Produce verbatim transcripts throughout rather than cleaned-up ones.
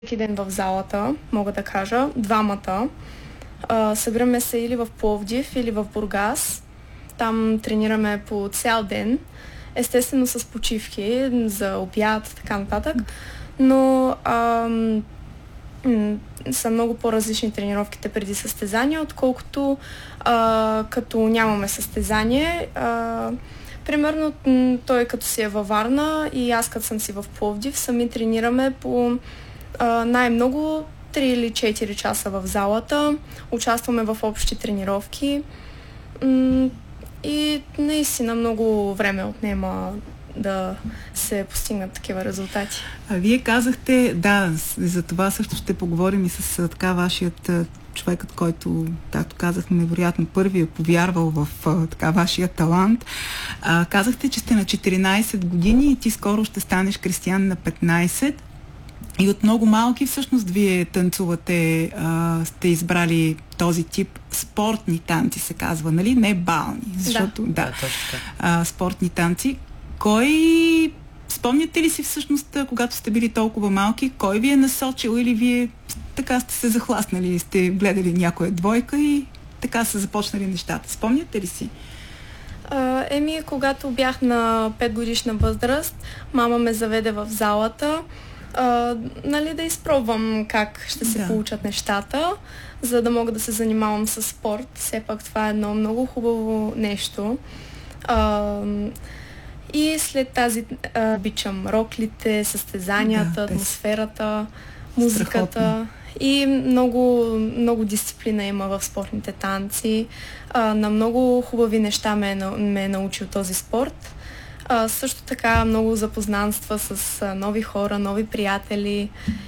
всеки ден в залата, мога да кажа, двамата. А, събираме се или в Пловдив, или в Бургас. Там тренираме по цял ден. Естествено с почивки за обяд, така нататък. Но ам, м- са много по-различни тренировките преди състезания, отколкото а, като нямаме състезание. А, примерно м- той като си е във Варна и аз като съм си в Пловдив, сами тренираме по а, най-много три или четири часа в залата. Участваме в общи тренировки. М- И наистина много време отнема да се постигнат такива резултати. А вие казахте, да, за това също ще поговорим и с така вашият човекът, който, както казахме, невероятно първи е повярвал в така вашия талант. А, казахте, че сте на четиринайсет години и ти скоро ще станеш Кристиан на петнайсет. И от много малки всъщност вие танцувате, а, сте избрали този тип спортни танци, се казва, нали? Не бални, защото да, да а, спортни танци. Кой, спомняте ли си всъщност, когато сте били толкова малки, кой ви е насочил или вие така сте се захласнали, сте гледали някоя двойка и така са започнали нещата? Спомняте ли си? А, еми, когато бях на пет годишна възраст, мама ме заведе в залата, а, нали, да изпробвам как ще се да. получат нещата, за да мога да се занимавам с спорт. Все пак това е едно много хубаво нещо. А, и след тази а, обичам роклите, състезанията, да, атмосферата, музиката. Страхотно. И много, много дисциплина има в спортните танци. А, на много хубави неща ме е, ме е научил този спорт. А, също така много запознанства с а, нови хора, нови приятели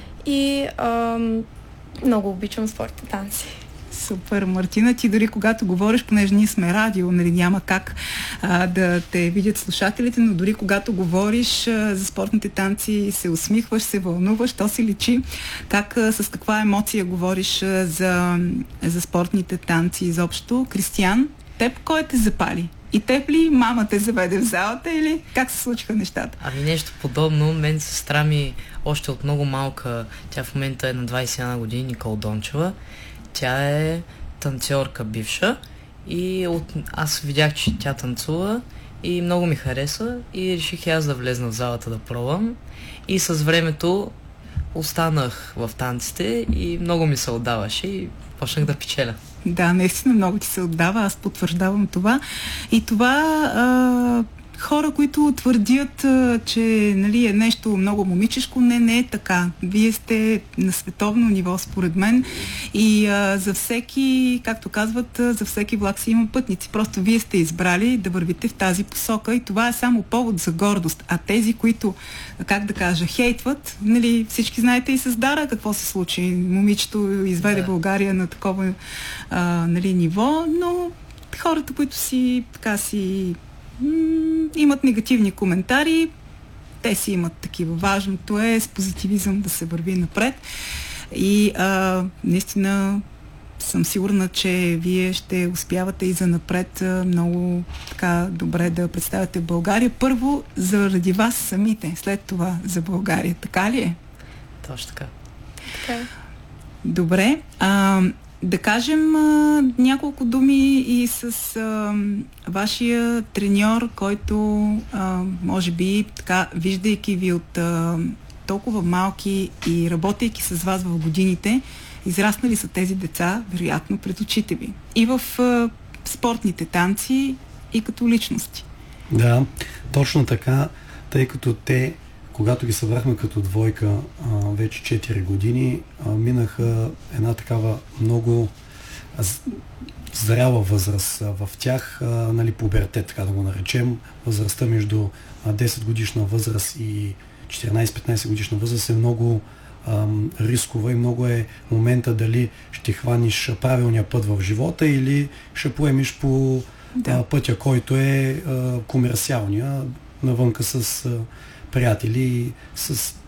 и а, много обичам спортните танци. Супер, Мартина, ти дори когато говориш, понеже ние сме радио, нали, няма как а, да те видят слушателите, но дори когато говориш а, за спортните танци, се усмихваш, се вълнуваш, то си личи как, а, с каква емоция говориш а, за, за спортните танци изобщо. Кристиан, теб кой те запали? И теб ли мама те заведе в залата или как се случиха нещата? Ами нещо подобно. Мен сестра ми още от много малка, тя в момента е на двайсет и една години, Никол Дончева. Тя е танцорка бивша и от... аз видях, че тя танцува и много ми хареса и реших аз да влезна в залата да пробвам. И с времето останах в танците и много ми се отдаваше и почнах да печеля. Да, наистина много ти се отдава, аз потвърждавам това. И това а, хора, които твърдят, а, че нали, е нещо много момичешко, не, не е така. Вие сте на световно ниво, според мен. И а, за всеки, както казват, за всеки влак си има пътници. Просто вие сте избрали да вървите в тази посока и това е само повод за гордост. А тези, които, как да кажа, хейтват, нали, всички знаете и с Дара какво се случи. Момичето изведе да. България на такова а, нали, ниво, но хората, които си така си м- имат негативни коментари, те си имат такива. Важното е с позитивизъм да се върви напред и а, наистина съм сигурна, че вие ще успявате и за напред много така добре да представяте България. Първо заради вас самите, след това за България. Така ли е? Точно така. Така. Добре. А, да кажем а, няколко думи и с а, вашия треньор, който а, може би така, виждайки ви от а, толкова малки и работейки с вас в годините, израснали са тези деца, вероятно, пред очите ви. И в а, спортните танци, и като личности. Да, точно така, тъй като те, когато ги събрахме като двойка а, вече четири години, а, минаха една такава много зряла възраст а, в тях, а, нали, пубертет, така да го наречем. Възрастта между а, десет годишна възраст и четиринайсет-петнайсет годишна възраст е много рискова и много е момента дали ще хваниш правилния път в живота или ще поемиш по да. а, пътя, който е а, комерциалния, навънка с а, приятели, с